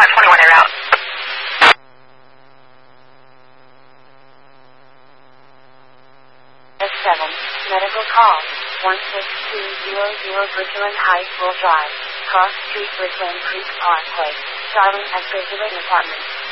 21 air out. S7, medical call, 16200 Bridgeland Heights will drive, cross street Bridgeland Creek Parkway, Charlie at Bridgeland Apartments.